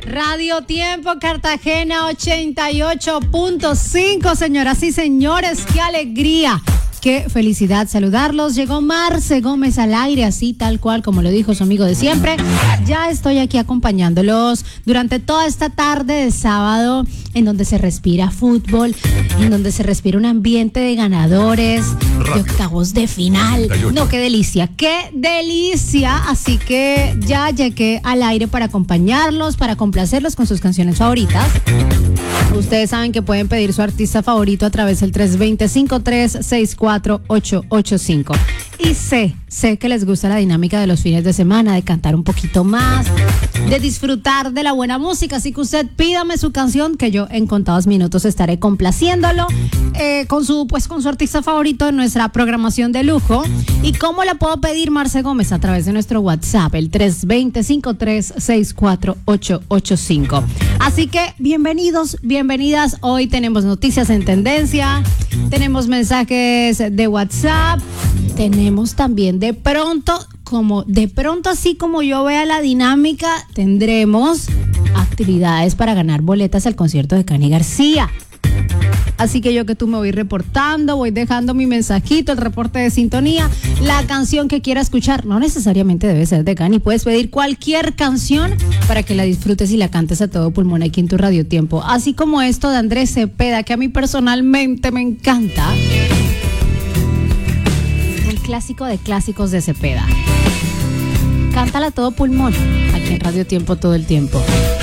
Radio Tiempo Cartagena 88.5, señoras y señores, qué alegría. Qué felicidad saludarlos. Llegó Marce Gómez al aire, así tal cual como lo dijo su amigo de siempre. Ya estoy aquí acompañándolos durante toda esta tarde de sábado, en donde se respira fútbol, en donde se respira un ambiente de ganadores, de octavos de final. No, qué delicia, qué delicia. Así que ya llegué al aire para acompañarlos, para complacerlos con sus canciones favoritas. Ustedes saben que pueden pedir su artista favorito a través del 320-5364885. Y sé que les gusta la dinámica de los fines de semana, de cantar un poquito más, de disfrutar de la buena música. Así que usted pídame su canción, que yo en contados minutos estaré complaciéndolo con su artista favorito en nuestra programación de lujo. ¿Y cómo la puedo pedir, Marce Gómez? A través de nuestro WhatsApp, el 320-5364885. Así que bienvenidos, bienvenidas. Hoy tenemos noticias en tendencia, tenemos mensajes de WhatsApp, tenemos también de pronto, así como yo vea la dinámica, tendremos actividades para ganar boletas al concierto de Cani García. Así que yo que tú me voy reportando, voy dejando mi mensajito, el reporte de sintonía, la canción que quiera escuchar. No necesariamente debe ser de Cani, puedes pedir cualquier canción para que la disfrutes y la cantes a todo pulmón aquí en tu Radio Tiempo. Así como esto de Andrés Cepeda, que a mí personalmente me encanta. Un clásico de clásicos de Cepeda. Cántala a todo pulmón, aquí en Radio Tiempo todo el tiempo.